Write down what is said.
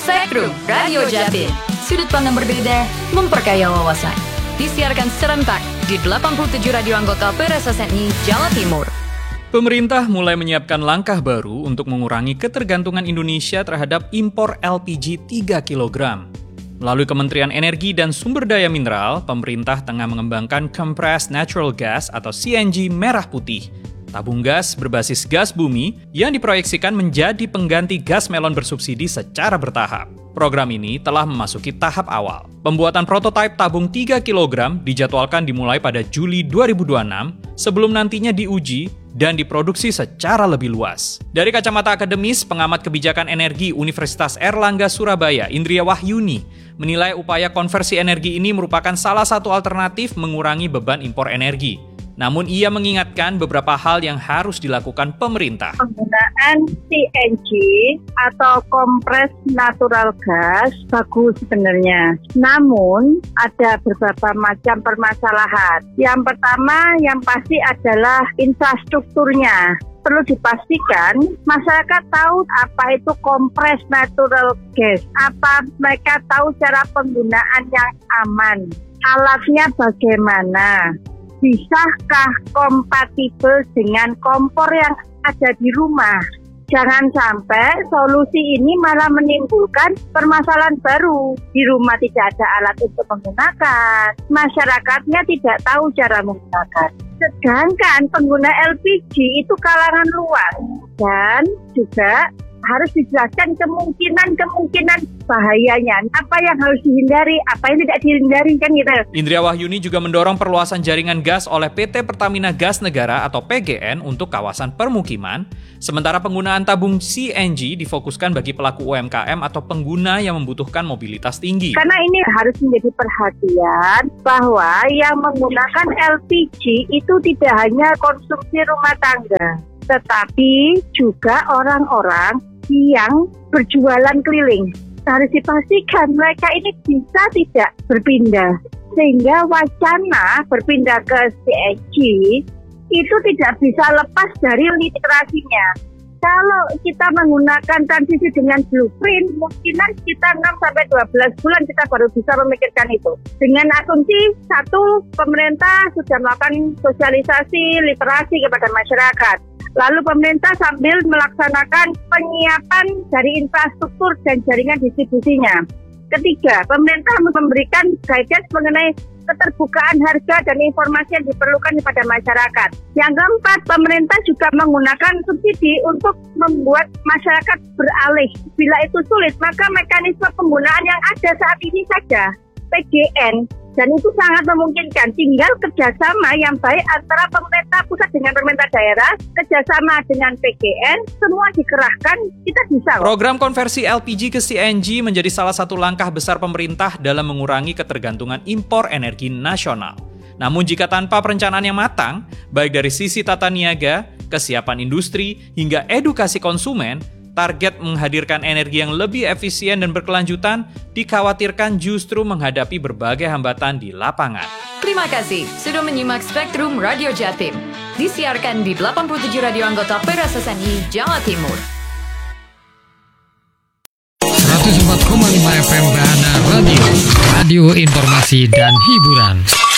Spektrum Radio Jatim. Sudut pandang berbeda, memperkaya wawasan. Disiarkan serentak di 87 radio anggota PRSSNI Jawa Timur. Pemerintah mulai menyiapkan langkah baru untuk mengurangi ketergantungan Indonesia terhadap impor LPG 3 kg. Melalui Kementerian Energi dan Sumber Daya Mineral, pemerintah tengah mengembangkan Compressed Natural Gas atau CNG merah putih. Tabung gas berbasis gas bumi yang diproyeksikan menjadi pengganti gas melon bersubsidi secara bertahap. Program ini telah memasuki tahap awal. Pembuatan prototipe tabung 3 kg dijadwalkan dimulai pada Juli 2026 sebelum nantinya diuji dan diproduksi secara lebih luas. Dari kacamata akademis, pengamat kebijakan energi Universitas Airlangga Surabaya, Indria Wahyuni, menilai upaya konversi energi ini merupakan salah satu alternatif mengurangi beban impor energi. Namun ia mengingatkan beberapa hal yang harus dilakukan pemerintah. Penggunaan CNG atau compressed natural gas bagus sebenarnya. Namun ada beberapa macam permasalahan. Yang pertama yang pasti adalah infrastrukturnya. Perlu dipastikan masyarakat tahu apa itu compressed natural gas. Apa mereka tahu cara penggunaan yang aman. Alatnya bagaimana. Bisakah kompatibel dengan kompor yang ada di rumah? Jangan sampai solusi ini malah menimbulkan permasalahan baru. Di rumah tidak ada alat untuk menggunakan, masyarakatnya tidak tahu cara menggunakan. Sedangkan pengguna LPG itu kalangan luas dan juga harus dijelaskan kemungkinan bahayanya. Apa yang harus dihindari, apa yang tidak dihindari kan gitu. Indria Wahyuni juga mendorong perluasan jaringan gas oleh PT Pertamina Gas Negara atau PGN untuk kawasan permukiman, sementara penggunaan tabung CNG difokuskan bagi pelaku UMKM atau pengguna yang membutuhkan mobilitas tinggi. Karena ini harus menjadi perhatian bahwa yang menggunakan LPG itu tidak hanya konsumsi rumah tangga, tetapi juga orang-orang yang berjualan keliling. Harus dipastikan mereka ini bisa tidak berpindah. Sehingga wacana berpindah ke CNG itu tidak bisa lepas dari literasinya. Kalau kita menggunakan transisi dengan blueprint, mungkinan kita 6-12 bulan kita baru bisa memikirkan itu. Dengan asumsi, satu, pemerintah sudah melakukan sosialisasi, literasi kepada masyarakat. Lalu pemerintah sambil melaksanakan penyiapan dari infrastruktur dan jaringan distribusinya. Ketiga, pemerintah memberikan guidance mengenai keterbukaan harga dan informasi yang diperlukan kepada masyarakat. Yang keempat, pemerintah juga menggunakan subsidi untuk membuat masyarakat beralih. Bila itu sulit, maka mekanisme penggunaan yang ada saat ini saja, PGN, dan itu sangat memungkinkan. Tinggal kerjasama yang baik antara pemerintah pusat dengan pemerintah daerah, kerjasama dengan PGN, semua dikerahkan, kita bisa. Program konversi LPG ke CNG menjadi salah satu langkah besar pemerintah dalam mengurangi ketergantungan impor energi nasional. Namun jika tanpa perencanaan yang matang, baik dari sisi tata niaga, kesiapan industri, hingga edukasi konsumen, target menghadirkan energi yang lebih efisien dan berkelanjutan dikhawatirkan justru menghadapi berbagai hambatan di lapangan. Terima kasih sudah menyimak Spektrum Radio Jatim. Disiarkan di 87 radio anggota PRSSNI Jawa Timur. 104,5 FM Bahana Radio. Radio informasi dan hiburan.